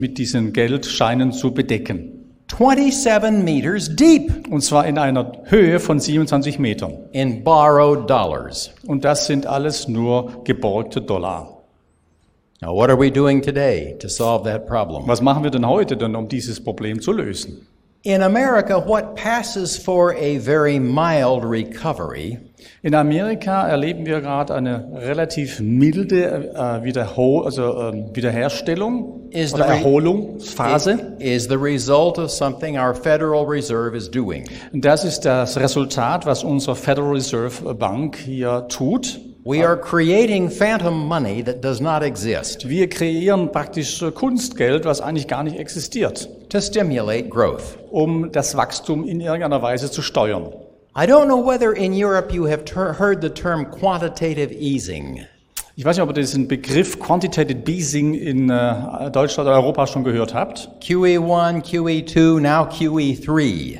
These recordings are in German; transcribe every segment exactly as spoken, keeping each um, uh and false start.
mit diesen Geldscheinen zu bedecken. twenty-seven meters deep Und zwar in einer Höhe von siebenundzwanzig Metern. in borrowed dollars. Und das sind alles nur geborgte Dollar. Now, what are we doing today to solve that problem? Was machen wir denn heute denn, um dieses Problem zu lösen? In America, what passes for a very mild recovery In Amerika erleben wir gerade eine relativ milde äh, Wiederhol also, äh, Wiederherstellung Is oder the re- Erholungsphase. is the result of something our Federal Reserve is doing. Und das ist das Resultat, was unsere Federal Reserve Bank hier tut. We are creating phantom money that does not exist Wir kreieren praktisch äh, Kunstgeld, was eigentlich gar nicht existiert, to stimulate growth. um das Wachstum in irgendeiner Weise zu steuern. I don't know whether in Europe you have ter- heard the term quantitative easing. Ich weiß nicht, ob ihr diesen Begriff Quantitative Easing in äh, Deutschland oder Europa schon gehört habt. Q E one, Q E two, now Q E three.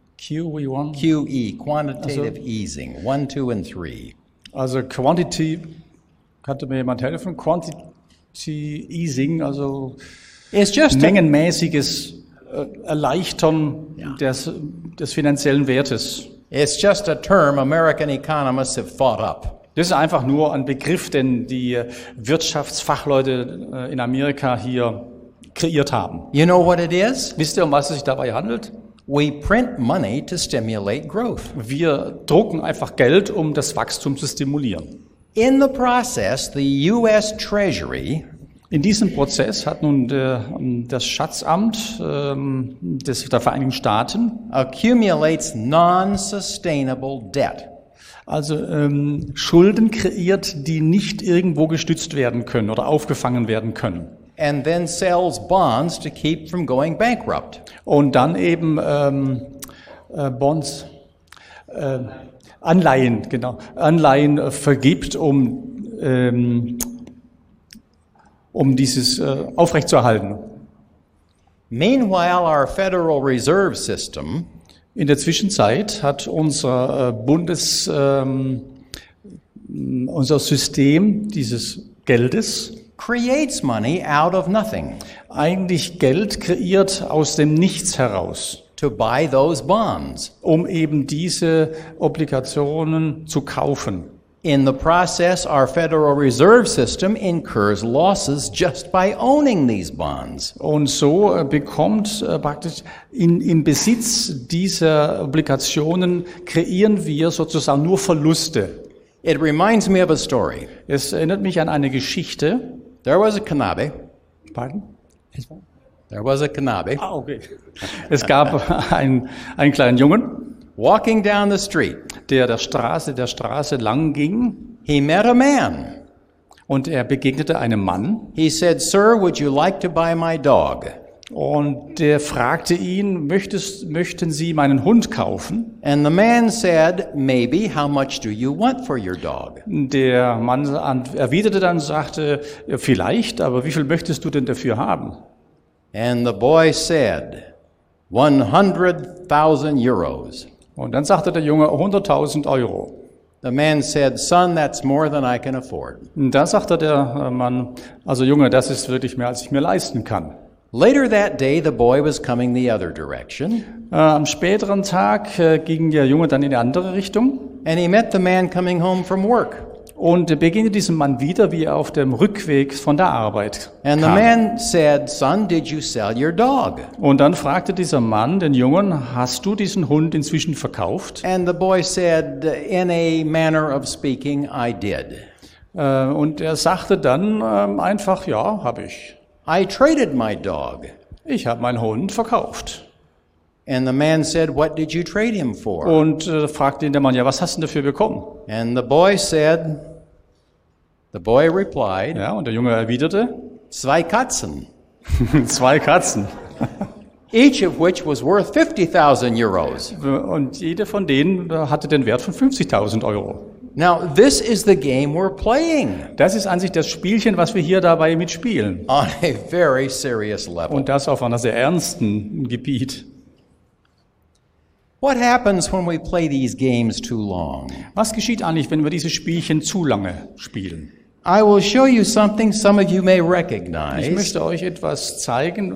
Q E one. Q E, quantitative easing, one, two, and three. Also Quantity, könnte mir jemand helfen? Quantity Easing, also It's just a, mengenmäßiges äh, Erleichtern Ja. des, des finanziellen Wertes. it's just a term American economists have thought up. Das ist einfach nur ein Begriff, den die Wirtschaftsfachleute äh, in Amerika hier kreiert haben. You know what it is? Wisst ihr, um was es sich dabei handelt? We print money to stimulate growth. Wir drucken einfach Geld, um das Wachstum zu stimulieren. In the process, the U S Treasury In diesem Prozess hat nun der, das Schatzamt ähm, des, der Vereinigten Staaten accumulates non-sustainable debt. also ähm, Schulden kreiert, die nicht irgendwo gestützt werden können oder aufgefangen werden können. And then sells bonds to keep from going bankrupt. Und dann eben ähm, äh, Bonds, äh, Anleihen, genau, Anleihen äh, vergibt, um, ähm, um dieses äh, aufrechtzuerhalten. Meanwhile, our Federal Reserve System In der Zwischenzeit hat unser äh, Bundes, ähm, unser System dieses Geldes creates money out of nothing eigentlich Geld kreiert aus dem Nichts heraus, to buy those bonds. um eben diese Obligationen zu kaufen. In the process, our Federal Reserve System incurs losses just by owning these bonds. Und so äh, bekommt äh, praktisch in, im Besitz dieser Obligationen kreieren wir sozusagen nur Verluste. It reminds me of a story. Es erinnert mich an eine Geschichte. There was a Kanabe. Pardon? There was a Kanabe Ah, okay. Es gab einen, einen kleinen Jungen, walking down the street. der der Straße, der Straße lang ging, He met a man. und er begegnete einem Mann. He said, "Sir, would you like to buy my dog?" Und der fragte ihn, Möchtest, möchten Sie meinen Hund kaufen? And the man said, "Maybe. How much do you want for your dog?" Der Mann ant- erwiderte dann und sagte, "Ja, vielleicht, aber wie viel möchtest du denn dafür haben?" And the boy said, one hundred thousand euros. Und dann sagte der Junge, hunderttausend Euro. The man said, "Son, that's more than I can afford." Und da sagte der Mann, also Junge, das ist wirklich mehr, als ich mir leisten kann. Later that day, the boy was coming the other direction, Äh, am späteren Tag äh, ging der Junge dann in die andere Richtung and he met the man coming home from work. und er begegnete diesem Mann wieder, wie er auf dem Rückweg von der Arbeit And the kam. man said, "Son, did you sell your dog?" Und dann fragte dieser Mann den Jungen, hast du diesen Hund inzwischen verkauft? And the boy said, in a manner of speaking, "I did." Äh, und er sagte dann ähm, einfach, ja, habe ich. I traded my dog. Ich habe meinen Hund verkauft. And the man said, "What did you trade him for?" Und äh, fragte ihn der Mann, ja, was hast du denn dafür bekommen? And the boy said, the boy replied, Ja, und der Junge erwiderte, "Zwei Katzen, zwei Katzen. each of which was worth fifty thousand euros." Und jede von denen äh, hatte den Wert von fünfzigtausend Euro. Now, this is the game we're playing Das ist an sich das Spielchen, was wir hier dabei mitspielen. on a very serious level. Und das auf einer sehr ernsten Gebiet. What happens when we play these games too long? Was geschieht eigentlich, wenn wir diese Spielchen zu lange spielen? I will show you something some of you may Ich recognize. möchte euch etwas zeigen,